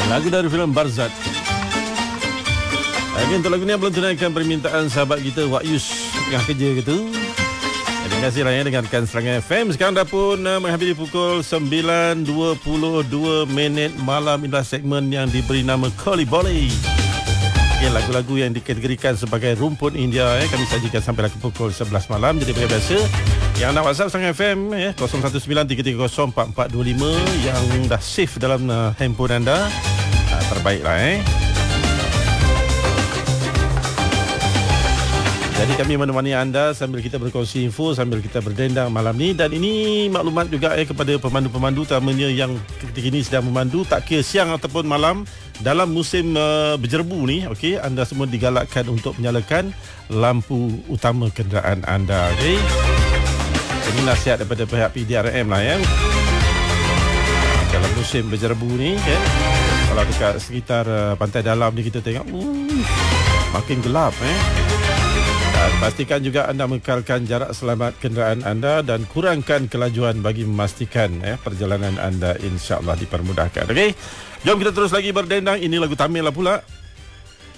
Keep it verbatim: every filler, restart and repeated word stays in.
Lagu dari filem Barzat. Lagi untuk lagu ni belum tunaikan permintaan sahabat kita Wak Yus tengah kerja gitu. Terima kasih lah ya dengarkan Serangga F M. Sekarang dah pun uh, menghampiri pukul sembilan dua puluh dua minit malam. Inilah segmen yang diberi nama Koli Boleh. Okay, lagu-lagu yang dikategorikan sebagai rumpun India eh, kami sajikan sampai ke pukul sebelas malam. Jadi seperti biasa, yang nak WhatsApp Serangga F M eh, kosong satu sembilan tiga tiga kosong empat empat dua lima yang dah save dalam uh, handphone anda. Uh, terbaiklah eh. Jadi kami menemani anda sambil kita berkongsi info, sambil kita berdendang malam ni. Dan ini maklumat juga eh kepada pemandu-pemandu utamanya yang ketika ini sedang memandu, tak kira siang ataupun malam dalam musim uh, berjerbu ni, okey, anda semua digalakkan untuk menyalakan lampu utama kenderaan anda, okey. Ini nasihat daripada pihak P D R M lah ya. Dalam musim berjerbu ni, okay, kalau dekat sekitar uh, pantai dalam ni kita tengok uh, makin gelap eh. Dan pastikan juga anda mengekalkan jarak selamat kenderaan anda dan kurangkan kelajuan bagi memastikan eh, perjalanan anda insya-Allah dipermudahkan. Okey. Jom kita terus lagi berdendang. Ini lagu Tamil lah pula.